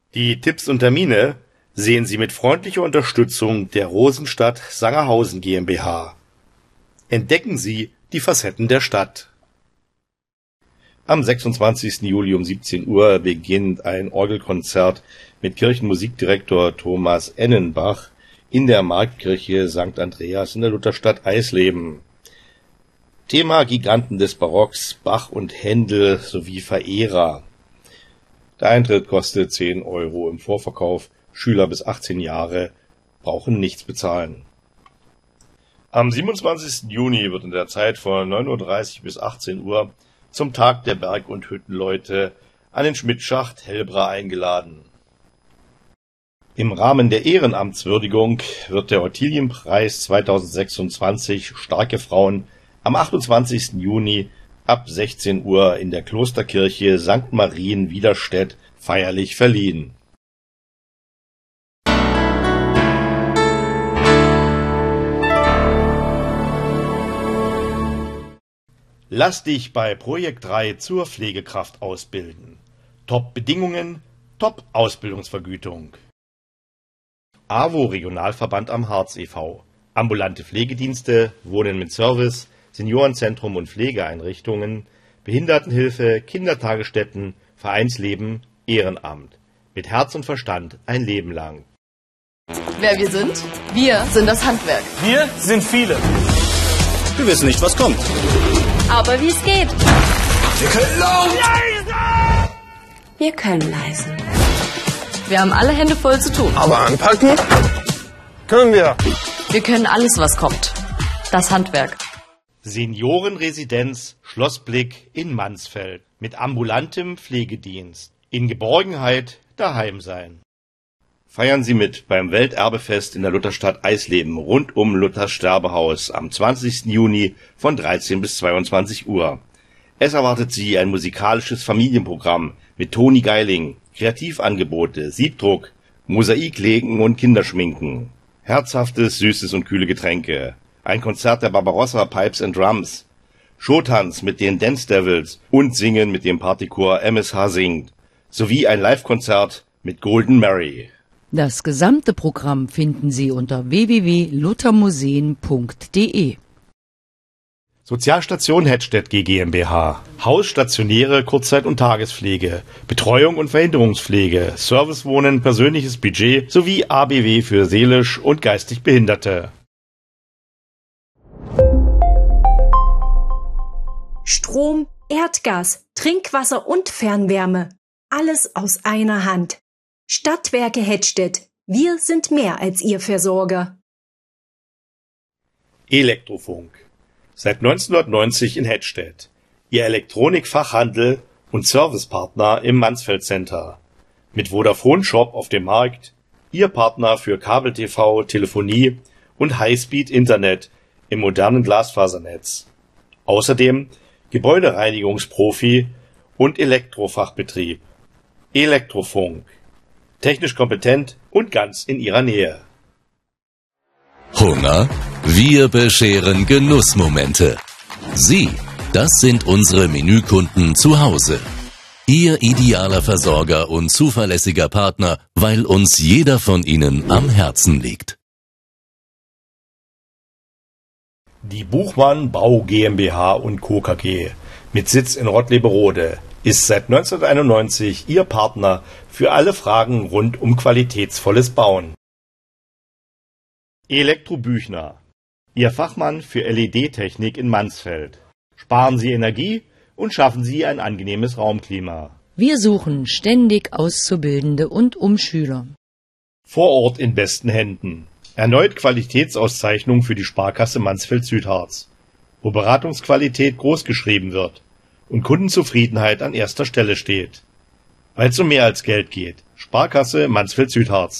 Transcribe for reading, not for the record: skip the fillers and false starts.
Die Tipps und Termine sehen Sie mit freundlicher Unterstützung der Rosenstadt Sangerhausen GmbH. Entdecken Sie die Facetten der Stadt. Am 26. Juli um 17 Uhr beginnt ein Orgelkonzert mit Kirchenmusikdirektor Thomas Ennenbach in der Marktkirche St. Andreas in der Lutherstadt Eisleben. Thema Giganten des Barocks, Bach und Händel sowie Verehrer. Der Eintritt kostet 10 € im Vorverkauf. Schüler bis 18 Jahre brauchen nichts bezahlen. Am 27. Juni wird in der Zeit von 9:30 Uhr bis 18 Uhr zum Tag der Berg- und Hüttenleute an den Schmidtschacht Helbra eingeladen. Im Rahmen der Ehrenamtswürdigung wird der Ottilienpreis 2026 Starke Frauen am 28. Juni ab 16 Uhr in der Klosterkirche St. Marien Widerstedt feierlich verliehen. Lass dich bei Projekt 3 zur Pflegekraft ausbilden. Top-Bedingungen, Top-Ausbildungsvergütung. AWO Regionalverband am Harz e.V. Ambulante Pflegedienste, Wohnen mit Service, Seniorenzentrum und Pflegeeinrichtungen, Behindertenhilfe, Kindertagesstätten, Vereinsleben, Ehrenamt. Mit Herz und Verstand ein Leben lang. Wer wir sind? Wir sind das Handwerk. Wir sind viele. Wir wissen nicht, was kommt. Aber wie es geht. Wir können laut. Leise! Wir können leise. Wir haben alle Hände voll zu tun. Aber anpacken können wir. Wir können alles, was kommt. Das Handwerk. Seniorenresidenz Schlossblick in Mansfeld mit ambulantem Pflegedienst. In Geborgenheit daheim sein. Feiern Sie mit beim Welterbefest in der Lutherstadt Eisleben rund um Luthers Sterbehaus am 20. Juni von 13 bis 22 Uhr. Es erwartet Sie ein musikalisches Familienprogramm mit Toni Geiling, Kreativangebote, Siebdruck, Mosaiklegen und Kinderschminken, herzhaftes, süßes und kühle Getränke, ein Konzert der Barbarossa Pipes and Drums, Showtanz mit den Dance Devils und Singen mit dem Partychor MSH singt, sowie ein Live-Konzert mit Golden Mary. Das gesamte Programm finden Sie unter www.luthermuseen.de. Sozialstation Hettstedt GmbH. Haus, stationäre Kurzzeit- und Tagespflege, Betreuung und Verhinderungspflege, Servicewohnen, persönliches Budget sowie ABW für seelisch und geistig Behinderte. Strom, Erdgas, Trinkwasser und Fernwärme. Alles aus einer Hand. Stadtwerke Hettstedt. Wir sind mehr als Ihr Versorger. Elektrofunk. Seit 1990 in Hettstedt. Ihr Elektronikfachhandel und Servicepartner im Mansfeld Center. Mit Vodafone Shop auf dem Markt. Ihr Partner für Kabel-TV, Telefonie und Highspeed-Internet im modernen Glasfasernetz. Außerdem Gebäudereinigungsprofi und Elektrofachbetrieb. Elektrofunk. Technisch kompetent und ganz in Ihrer Nähe. Hunger? Wir bescheren Genussmomente. Sie, das sind unsere Menükunden zu Hause. Ihr idealer Versorger und zuverlässiger Partner, weil uns jeder von Ihnen am Herzen liegt. Die Buchmann Bau GmbH und Co. KG mit Sitz in Rottleberode ist seit 1991 Ihr Partner für alle Fragen rund um qualitätsvolles Bauen. Elektro Büchner, Ihr Fachmann für LED-Technik in Mansfeld. Sparen Sie Energie und schaffen Sie ein angenehmes Raumklima. Wir suchen ständig Auszubildende und Umschüler. Vor Ort in besten Händen. Erneut Qualitätsauszeichnung für die Sparkasse Mansfeld-Südharz, wo Beratungsqualität großgeschrieben wird und Kundenzufriedenheit an erster Stelle steht. Weil es um mehr als Geld geht. Sparkasse Mansfeld-Südharz.